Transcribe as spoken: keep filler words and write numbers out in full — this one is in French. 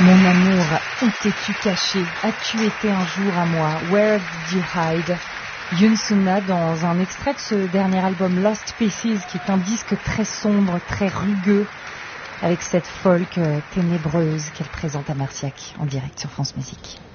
Mon amour, où t'es-tu caché? As-tu été un jour à moi? Where did you hide? Yoon Sung-na dans un extrait de ce dernier album Lost Pieces, qui est un disque très sombre, très rugueux, avec cette folk ténébreuse qu'elle présente à Marciac en direct sur France Musique.